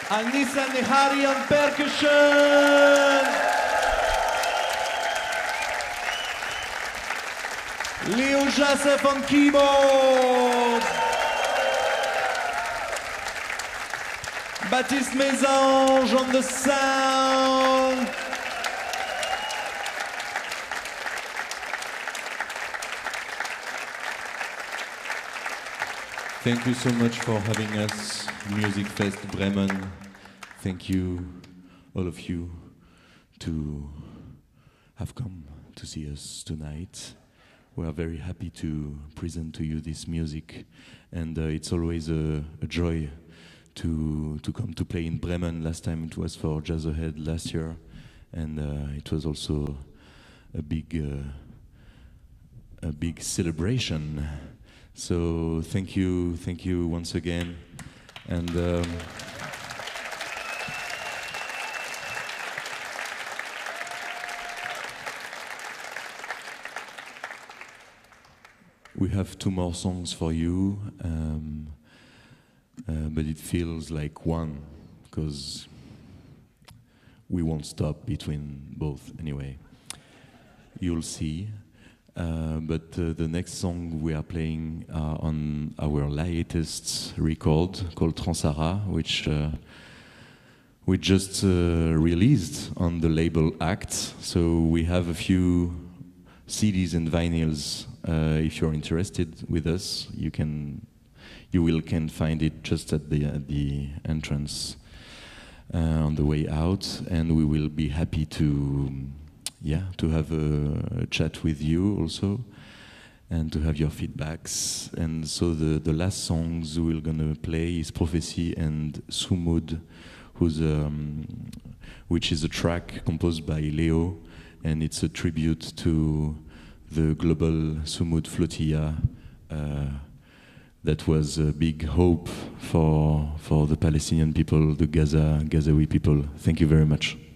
Anissa Nihari on percussion. Leo Joseph on keyboard. Baptiste Mésange on the sound. Thank you so much for having us, Music Fest Bremen. Thank you, all of you, to have come to see us tonight. We are very happy to present to you this music, and it's always a joy to come to play in Bremen. Last time it was for Jazz Ahead last year, and it was also a big celebration. So thank you once again, and we have 2 more songs for you, but it feels like one, because we won't stop between both anyway. You'll see. But the next song we are playing on our latest record called Transara, which we just released on the label Act. So we have a few CDs and vinyls. If you're interested with us, you can find it just at the entrance on the way out, and we will be happy to have a chat with you also, and to have your feedbacks. And so the last songs we're gonna play is Prophecy and Sumud, which is a track composed by Leo, and it's a tribute to the global Sumud Flotilla that was a big hope for the Palestinian people, the Gazawi people. Thank you very much.